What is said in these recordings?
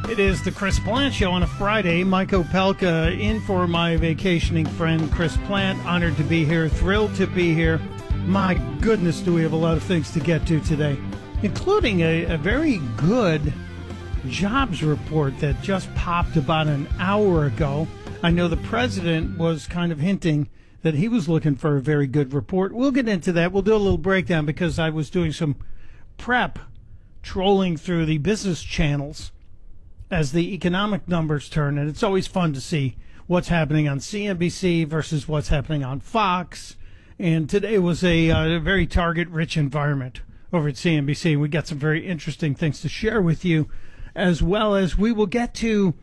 It is the Chris Plant Show on a Friday. Mike Opelka in for my vacationing friend Chris Plant. Honored to be here, thrilled to be here. My goodness, do we have a lot of things to get to today, including a very good jobs report that just popped about an hour ago. I know the president was kind of hinting that he was looking for a very good report. We'll get into that. We'll do a little breakdown because I was doing some prep, trolling through the business channels as the economic numbers turn, and it's always fun to see what's happening on CNBC versus what's happening on Fox. And today was a very target-rich environment over at CNBC. We got some very interesting things to share with you, as well as we will get to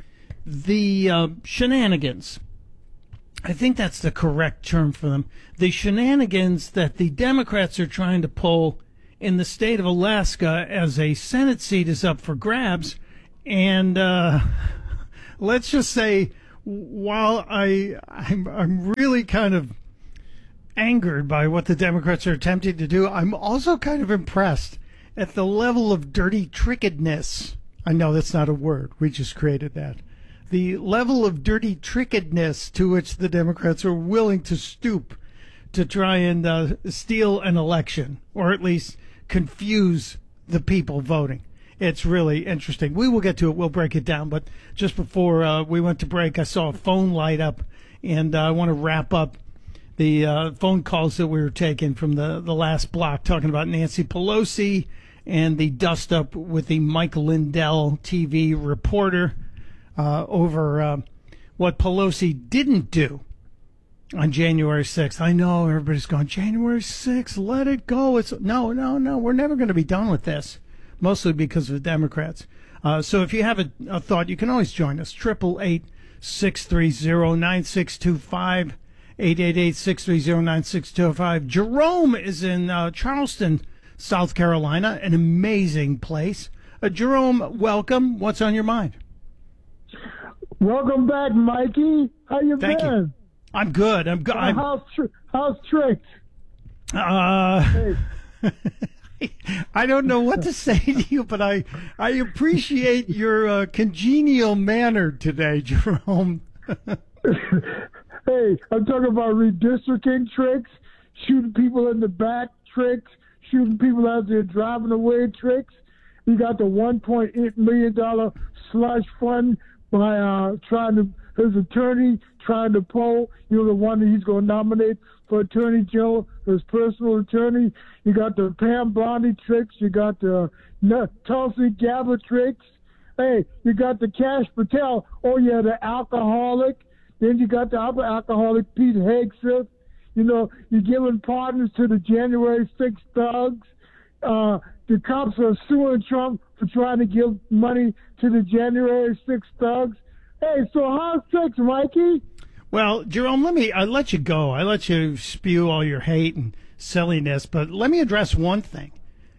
the shenanigans. I think that's the correct term for them. The shenanigans that the Democrats are trying to pull in the state of Alaska as a Senate seat is up for grabs. And let's just say, while I'm really kind of angered by what the Democrats are attempting to do, I'm also kind of impressed at the level of dirty trickedness. I know that's not a word. We just created that. The level of dirty trickedness to which the Democrats are willing to stoop to try and steal an election, or at least confuse the people voting. It's really interesting. We will get to it. We'll break it down. But just before we went to break, I saw a phone light up, and I want to wrap up the phone calls that we were taking from the last block, talking about Nancy Pelosi and the dust-up with the Mike Lindell TV reporter over what Pelosi didn't do on January 6th. I know everybody's going, January 6th, let it go. No, we're never going to be done with this. Mostly because of the Democrats. So if you have a thought, you can always join us. 888-630-9625. 888-630-9625. Jerome is in Charleston, South Carolina, an amazing place. Jerome, welcome. What's on your mind? Welcome back, Mikey. How you Thank been? You. I'm good. I'm good. How's Trick? Hey. I don't know what to say to you, but I appreciate your congenial manner today, Jerome. Hey, I'm talking about redistricting tricks, shooting people in the back tricks, shooting people as they're driving away tricks. You got the $1.8 million slush fund by his attorney trying to poll, the one that he's going to nominate for Attorney General, his personal attorney. You got the Pam Bondi tricks. You got the Tulsi Gabbard tricks. Hey, you got the Cash Patel. Oh, yeah, the alcoholic. Then you got the other alcoholic, Pete Hegseth. You're giving pardons to the January 6th thugs. The cops are suing Trump for trying to give money to the January 6th thugs. Hey, so how's tricks, Mikey? Well, Jerome, I let you go. I let you spew all your hate and silliness, but let me address one thing.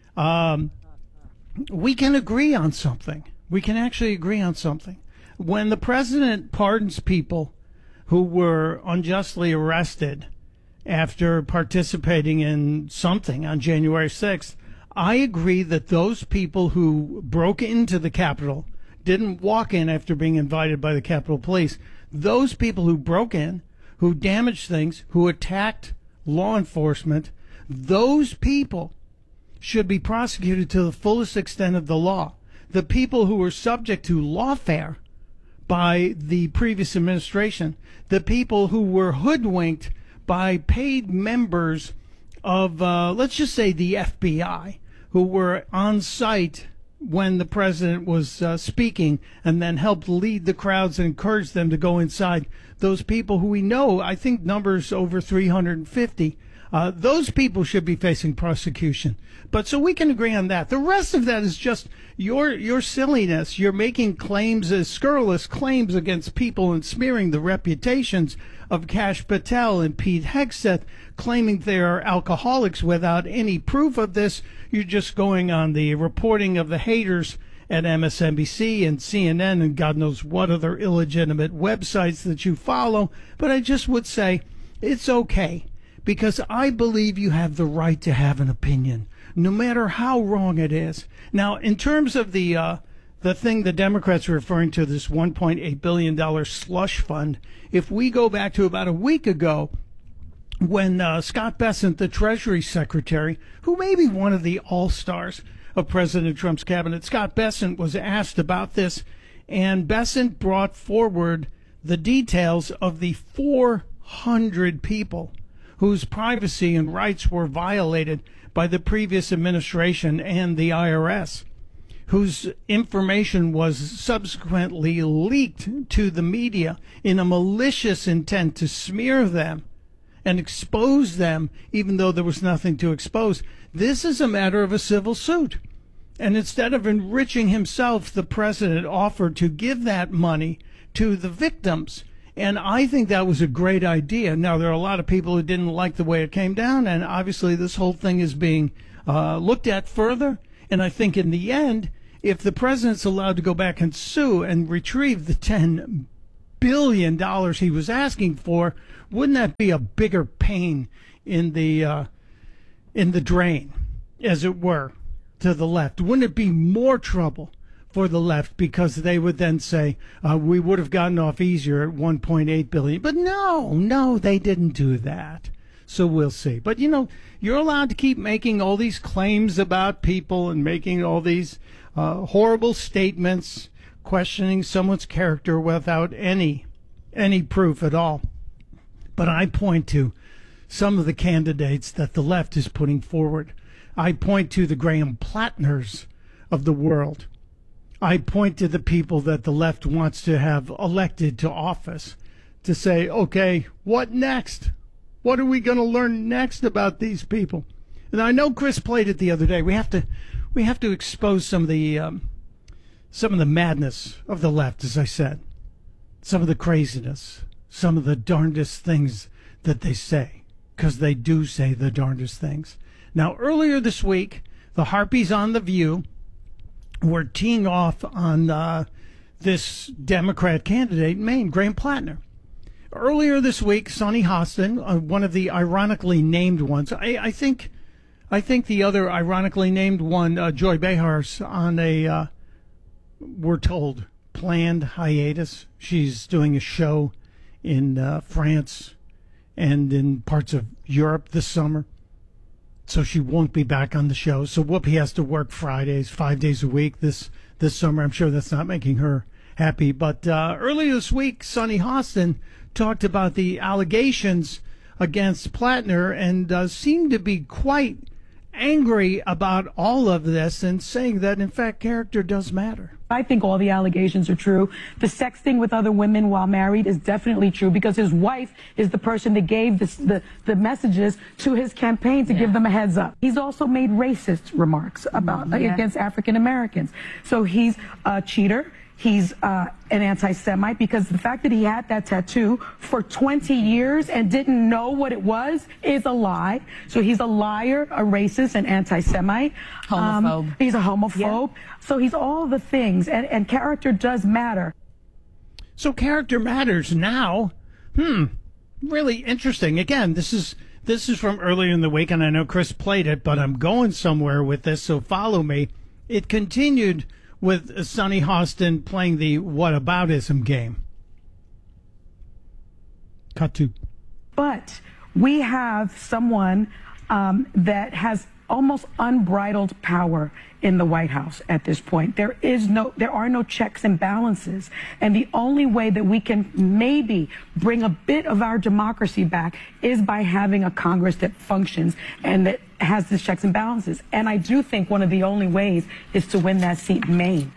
We can agree on something. We can actually agree on something. When the president pardons people who were unjustly arrested after participating in something on January 6th, I agree that those people who broke into the Capitol, didn't walk in after being invited by the Capitol Police, those people who broke in, who damaged things, who attacked law enforcement, those people should be prosecuted to the fullest extent of the law. The people who were subject to lawfare by the previous administration, the people who were hoodwinked by paid members of, let's just say, the FBI, who were on site when the president was speaking and then helped lead the crowds and encourage them to go inside. Those people who we know, I think numbers over 350, those people should be facing prosecution. But so we can agree on that. The rest of that is just your silliness. You're making claims, scurrilous claims against people and smearing the reputations of Cash Patel and Pete Hegseth, claiming they are alcoholics without any proof of this. You're just going on the reporting of the haters at MSNBC and CNN and God knows what other illegitimate websites that you follow. But I just would say it's okay, because I believe you have the right to have an opinion, no matter how wrong it is. Now, in terms of the the thing the Democrats are referring to, this $1.8 billion slush fund, if we go back to about a week ago when Scott Bessent, the Treasury Secretary, who may be one of the all-stars of President Trump's cabinet, Scott Bessent was asked about this, and Bessent brought forward the details of the 400 people whose privacy and rights were violated by the previous administration and the IRS, whose information was subsequently leaked to the media in a malicious intent to smear them and expose them, even though there was nothing to expose. This is a matter of a civil suit. And instead of enriching himself, the president offered to give that money to the victims. And I think that was a great idea. Now, there are a lot of people who didn't like the way it came down, and obviously this whole thing is being looked at further. And I think in the end, if the president's allowed to go back and sue and retrieve the $10 billion he was asking for, wouldn't that be a bigger pain in the drain, as it were, to the left? Wouldn't it be more trouble for the left, because they would then say we would have gotten off easier at $1.8 billion? But no, they didn't do that. So we'll see. But you're allowed to keep making all these claims about people and making all these horrible statements, questioning someone's character without any proof at all. But I point to some of the candidates that the left is putting forward. I point to the Graham Plattners of the world. I point to the people that the left wants to have elected to office to say, okay, what next? What are we going to learn next about these people? And I know Chris played it the other day. We have to expose some of the madness of the left, as I said, some of the craziness, some of the darndest things that they say, because they do say the darndest things. Now, earlier this week, the Harpies on The View were teeing off on this Democrat candidate in Maine, Graham Plattner. Earlier this week, Sonny Hostin, one of the ironically named ones, I think the other ironically named one, Joy Behar's, on a, we're told, planned hiatus. She's doing a show in France and in parts of Europe this summer, so she won't be back on the show. So Whoopi has to work Fridays, 5 days a week this summer. I'm sure that's not making her happy. But earlier this week, Sonny Hostin talked about the allegations against Plattner and seemed to be quite angry about all of this and saying that, in fact, character does matter. I think all the allegations are true. The sexting with other women while married is definitely true, because his wife is the person that gave the messages to his campaign to give them a heads up. He's also made racist remarks about against African Americans. So he's a cheater. He's an anti-Semite, because the fact that he had that tattoo for 20 years and didn't know what it was is a lie. So he's a liar, a racist, an anti-Semite. Homophobe. He's a homophobe. Yeah. So he's all the things, and character does matter. So character matters now. Really interesting. Again, this is from earlier in the week, and I know Chris played it, but I'm going somewhere with this, so follow me. It continued with Sonny Hostin playing the whataboutism game. Cut to. But we have someone that has almost unbridled power in the White House at this point. There are no checks and balances. And the only way that we can maybe bring a bit of our democracy back is by having a Congress that functions and that has the checks and balances. And I do think one of the only ways is to win that seat in Maine.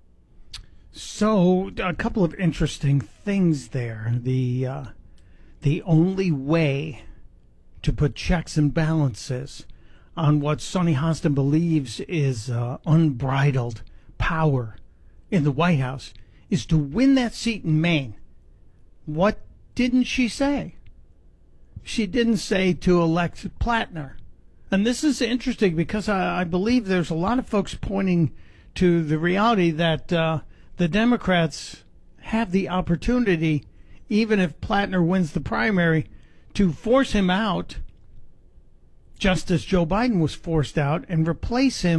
So a couple of interesting things there. The only way to put checks and balances on what Sonny Hostin believes is unbridled power in the White House is to win that seat in Maine. What didn't she say? She didn't say to elect Plattner. And this is interesting because I believe there's a lot of folks pointing to the reality that the Democrats have the opportunity, even if Plattner wins the primary, to force him out, just as Joe Biden was forced out, and replace him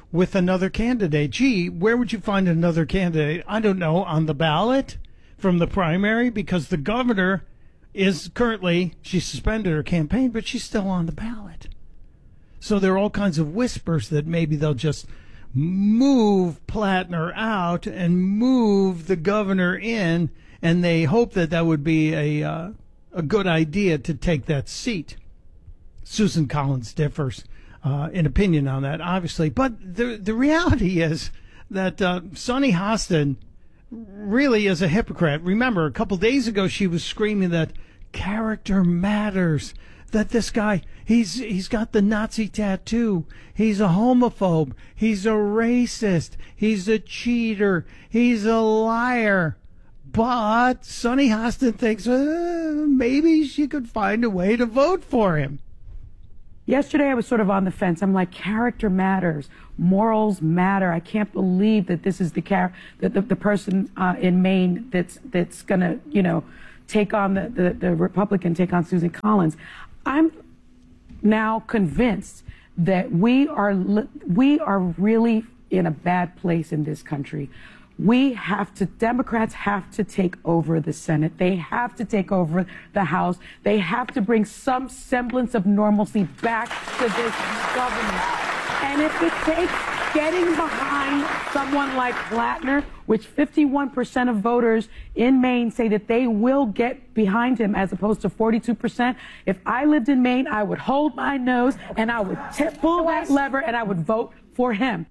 with another candidate. Gee, where would you find another candidate? I don't know, on the ballot from the primary, because the governor is currently, she suspended her campaign, but she's still on the ballot. So there are all kinds of whispers that maybe they'll just move Plattner out and move the governor in, and they hope that that would be a good idea to take that seat. Susan Collins differs in opinion on that, obviously. But the reality is that Sunny Hostin really is a hypocrite. Remember, a couple days ago, she was screaming that character matters, that this guy, he's got the Nazi tattoo, he's a homophobe, he's a racist, he's a cheater, he's a liar. But Sunny Hostin thinks maybe she could find a way to vote for him. Yesterday, I was sort of on the fence. I'm like, character matters, morals matter. I can't believe that this is the person in Maine that's going to, take on the Republican, take on Susan Collins. I'm now convinced that we are really in a bad place in this country. Democrats have to take over the Senate. They have to take over the House. They have to bring some semblance of normalcy back to this government. And if it takes getting behind someone like Plattner, which 51% of voters in Maine say that they will get behind him as opposed to 42%, if I lived in Maine, I would hold my nose and I would pull that lever and I would vote for him.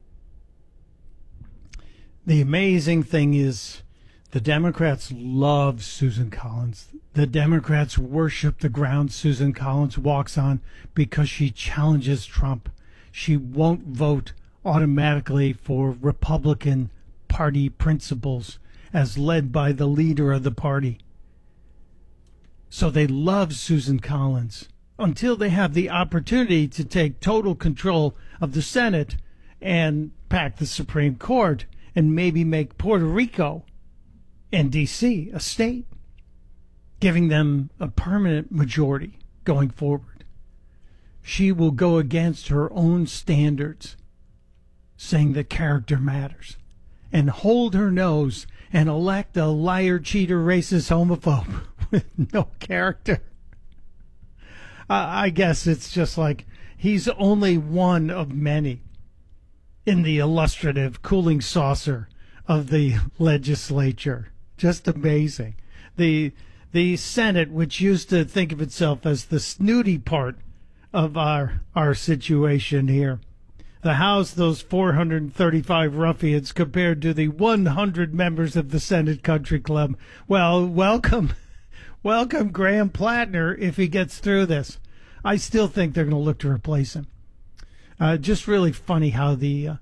The amazing thing is the Democrats love Susan Collins. The Democrats worship the ground Susan Collins walks on because she challenges Trump. She won't vote automatically for Republican Party principles as led by the leader of the party. So they love Susan Collins until they have the opportunity to take total control of the Senate and pack the Supreme Court and maybe make Puerto Rico and D.C. a state, giving them a permanent majority going forward. She will go against her own standards, saying that character matters, and hold her nose and elect a liar, cheater, racist, homophobe with no character. I guess it's just like he's only one of many in the illustrative cooling saucer of the legislature. Just amazing. The Senate, which used to think of itself as the snooty part of our situation here. The House, those 435 ruffians compared to the 100 members of the Senate Country Club. Well, welcome Graham Plattner if he gets through this. I still think they're going to look to replace him. Just really funny how the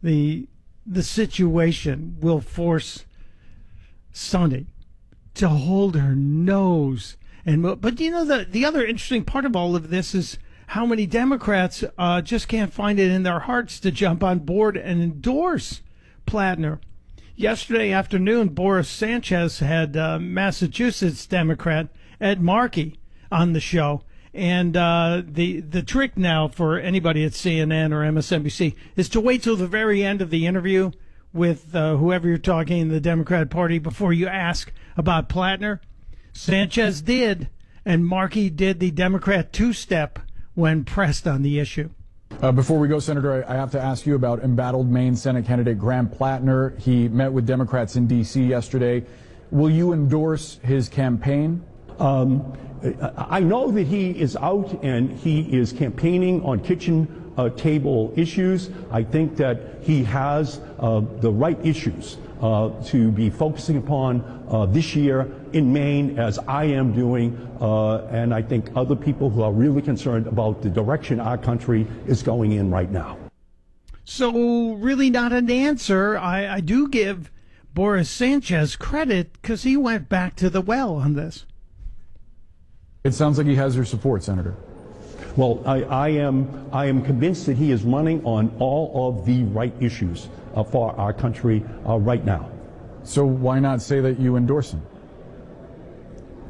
situation will force Sunny to hold her nose. But the other interesting part of all of this is how many Democrats just can't find it in their hearts to jump on board and endorse Plattner. Yesterday afternoon, Boris Sanchez had Massachusetts Democrat Ed Markey on the show. And the trick now for anybody at CNN or MSNBC is to wait till the very end of the interview with whoever you're talking in the Democrat Party before you ask about Plattner. Sanchez did, and Markey did the Democrat two-step when pressed on the issue. Before we go, Senator, I have to ask you about embattled Maine Senate candidate Graham Plattner. He met with Democrats in D.C. yesterday. Will you endorse his campaign? I know that he is out and he is campaigning on kitchen table issues. I think that he has the right issues to be focusing upon this year in Maine, as I am doing, and I think other people who are really concerned about the direction our country is going in right now. So really not an answer. I do give Boris Sanchez credit because he went back to the well on this. It sounds like he has your support, Senator. Well, I am convinced that he is running on all of the right issues for our country right now. So why not say that you endorse him?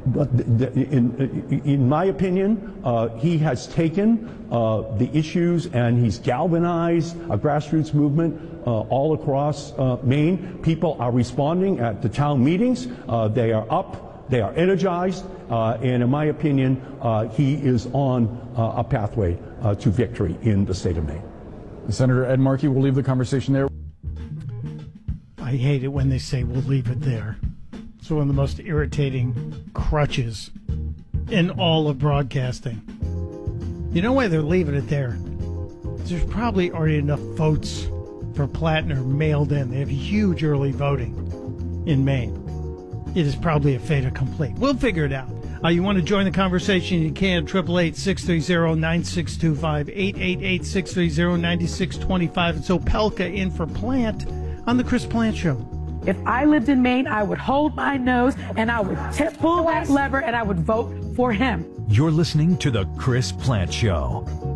in my opinion, he has taken the issues and he's galvanized a grassroots movement all across Maine. People are responding at the town meetings. They are up, they are energized, and in my opinion, he is on a pathway to victory in the state of Maine. Senator Ed Markey, we'll leave the conversation there. I hate it when they say we'll leave it there. It's one of the most irritating crutches in all of broadcasting. You know why they're leaving it there? There's probably already enough votes for Plattner mailed in. They have huge early voting in Maine. It is probably a fait accompli. We'll figure it out. You want to join the conversation, you can. 888-630-9625, 888-630-9625. And so Opelka in for Plant on the Chris Plant Show. If I lived in Maine, I would hold my nose and I would pull that lever and I would vote for him. You're listening to the Chris Plant Show.